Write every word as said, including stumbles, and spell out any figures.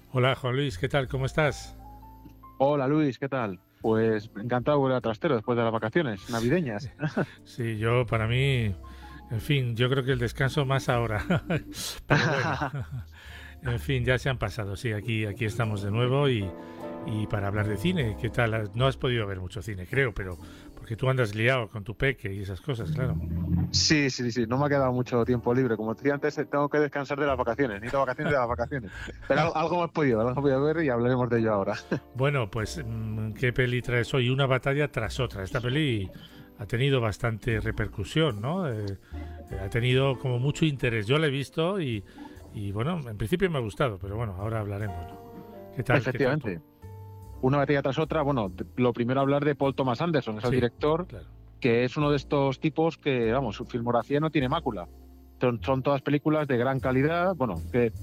Hola Juan Luis, ¿qué tal? ¿Cómo estás? Hola Luis, ¿qué tal? Pues encantado de volver a Trastero después de las vacaciones navideñas. Sí, yo para mí, en fin, yo creo que el descanso más ahora. Pero bueno, en fin, ya se han pasado. Sí, aquí, aquí estamos de nuevo y, y para hablar de cine, ¿qué tal? No has podido ver mucho cine, creo, pero porque tú andas liado con tu peque y esas cosas, claro. Sí, sí, sí, no me ha quedado mucho tiempo libre. Como te decía antes, eh, tengo que descansar de las vacaciones. Necesito vacaciones de las vacaciones. Pero algo, algo hemos podido, algo hemos podido ver y hablaremos de ello ahora. Bueno, pues, mm, ¿qué peli traes hoy? Una batalla tras otra. Esta peli ha tenido bastante repercusión, ¿no? Eh, eh, ha tenido como mucho interés. Yo la he visto y, y, bueno, en principio me ha gustado, pero bueno, ahora hablaremos, ¿no? ¿Qué tal? ¿Qué tal tú? Efectivamente, una batalla tras otra. Bueno, t- lo primero hablar de Paul Thomas Anderson, es el Sí, director, claro. que es uno de estos tipos que, vamos, su filmografía no tiene mácula. Son, son todas películas de gran calidad, bueno, que